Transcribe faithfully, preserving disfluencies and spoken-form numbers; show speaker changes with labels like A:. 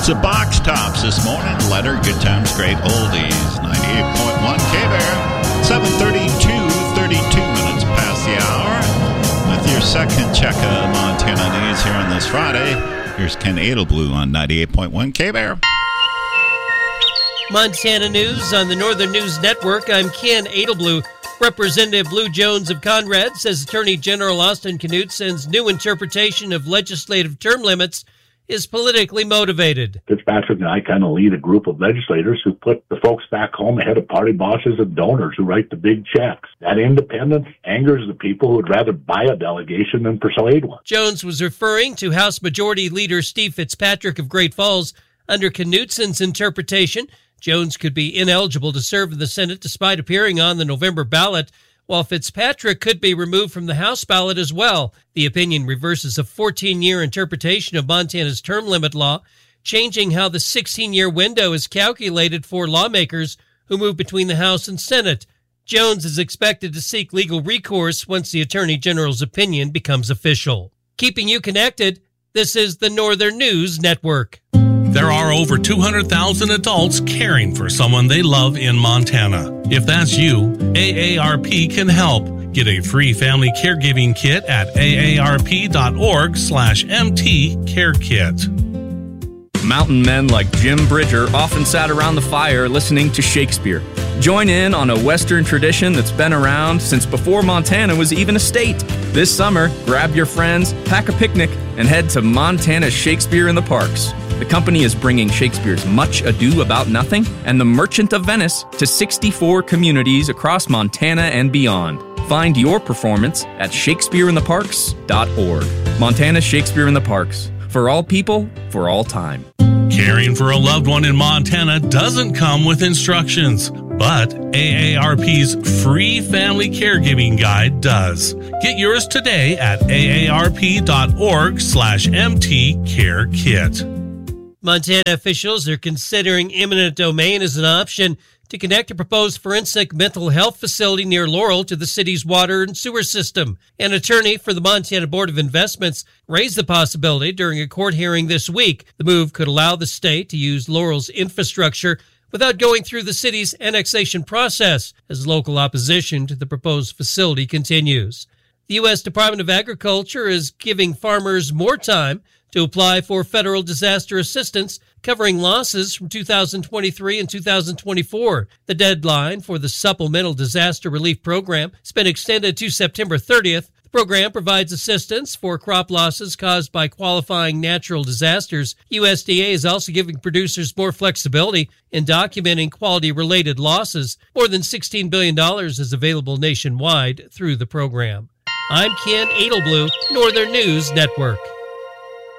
A: The Box Tops this morning. Letter, Good Times, Great Oldies. ninety-eight point one K-Bear. seven thirty-two, thirty-two minutes past the hour. With your second check of Montana news here on this Friday, here's Ken Edelblue on ninety-eight point one K-Bear.
B: Montana News on the Northern News Network. I'm Ken Edelblue. Representative Lou Jones of Conrad says Attorney General Austin Knutson's new interpretation of legislative term limits is politically motivated.
C: Fitzpatrick and I kind of lead a group of legislators who put the folks back home ahead of party bosses and donors who write the big checks. That independence angers the people who would rather buy a delegation than persuade one.
B: Jones was referring to House Majority Leader Steve Fitzpatrick of Great Falls. Under Knutson's interpretation, Jones could be ineligible to serve in the Senate despite appearing on the November ballot, while Fitzpatrick could be removed from the House ballot as well. The opinion reverses a fourteen-year interpretation of Montana's term limit law, changing how the sixteen-year window is calculated for lawmakers who move between the House and Senate. Jones is expected to seek legal recourse once the Attorney General's opinion becomes official. Keeping you connected, this is the Northern News Network.
D: There are over two hundred thousand adults caring for someone they love in Montana. If that's you, A A R P can help. Get a free family caregiving kit at aarp.org slash mt care kit.
E: Mountain men like Jim Bridger often sat around the fire listening to Shakespeare. Join in on a Western tradition that's been around since before Montana was even a state. This summer, grab your friends, pack a picnic, and head to Montana's Shakespeare in the Parks. The company is bringing Shakespeare's Much Ado About Nothing and The Merchant of Venice to sixty-four communities across Montana and beyond. Find your performance at shakespeare in the parks dot org. Montana's Shakespeare in the Parks. For all people, for all time.
D: Caring for a loved one in Montana doesn't come with instructions, but A A R P's free family caregiving guide does. Get yours today at aarp.org slash mtcarekit.
B: Montana officials are considering eminent domain as an option to connect a proposed forensic mental health facility near Laurel to the city's water and sewer system. An attorney for the Montana Board of Investments raised the possibility during a court hearing this week. The move could allow the state to use Laurel's infrastructure without going through the city's annexation process, as local opposition to the proposed facility continues. The U S Department of Agriculture is giving farmers more time to apply for federal disaster assistance covering losses from two thousand twenty-three and two thousand twenty-four. The deadline for the Supplemental Disaster Relief Program has been extended to September thirtieth. The program provides assistance for crop losses caused by qualifying natural disasters. U S D A is also giving producers more flexibility in documenting quality-related losses. More than sixteen billion dollars is available nationwide through the program. I'm Ken Edelblue, Northern News Network.